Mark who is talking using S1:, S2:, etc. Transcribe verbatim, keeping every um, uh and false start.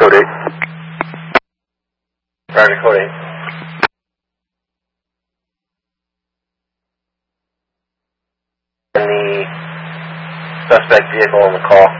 S1: Code eight. Roger, Code eight. And the suspect vehicle on the call.